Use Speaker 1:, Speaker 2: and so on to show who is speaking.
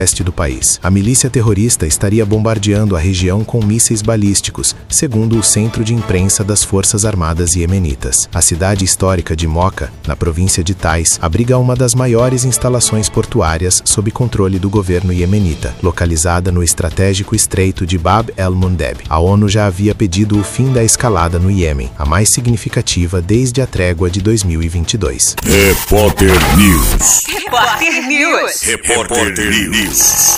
Speaker 1: oeste do país. A milícia terrorista estaria bombardeando a região com mísseis balísticos, segundo o Centro de Imprensa das Forças Armadas Iemenitas. A cidade histórica de Mocha, na província de Taiz, abriga uma das maiores instalações portuárias sob controle do governo iemenita, localizada no estratégico estreito de Bab el-Mandeb. A ONU já havia pedido o fim da escalada no Iêmen, a mais significativa desde a trégua de 2022.
Speaker 2: Repórter News.
Speaker 3: Repórter News.
Speaker 2: Repórter News.